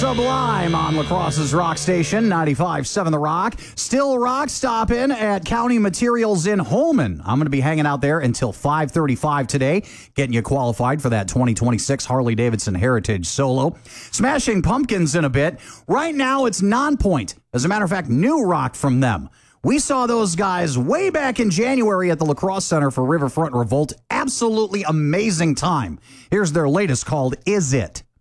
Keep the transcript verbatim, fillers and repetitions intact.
Sublime on La Crosse's Rock Station, ninety-five point seven The Rock. Still rock stopping at County Materials in Holman. I'm going to be hanging out there until five thirty-five today, getting you qualified for that twenty twenty-six Harley-Davidson Heritage Solo. Smashing Pumpkins in a bit. Right now, it's Nonpoint. As a matter of fact, new rock from them. We saw those guys way back in January at the La Crosse Center for Riverfront Revolt. Absolutely amazing time. Here's their latest called Is It?